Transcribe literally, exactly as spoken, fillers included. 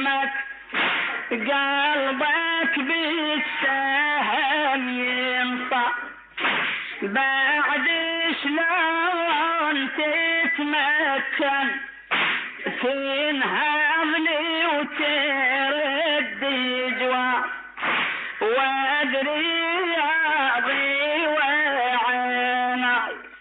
جسمك قلبك بالسهم ينطق بعد شلون تتمكن تنهضني وترد جواب وادري